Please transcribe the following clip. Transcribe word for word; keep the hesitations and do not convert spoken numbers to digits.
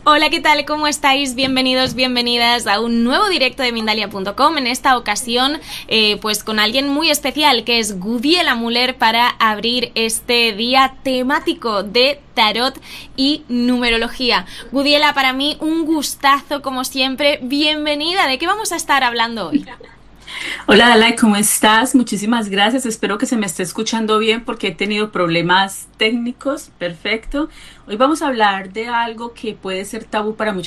Hola, ¿qué tal? ¿Cómo estáis? Bienvenidos, bienvenidas a un nuevo directo de Mindalia punto com. En esta ocasión, eh, pues con alguien muy especial, que es Gudiela Muller, para abrir este día temático de tarot y numerología. Gudiela, para mí un gustazo, como siempre. Bienvenida. ¿De qué vamos a estar hablando hoy? Hola, Dalai, ¿cómo estás? Muchísimas gracias. Espero que se me esté escuchando bien porque he tenido problemas técnicos. Perfecto. Hoy vamos a hablar de algo que puede ser tabú para muchas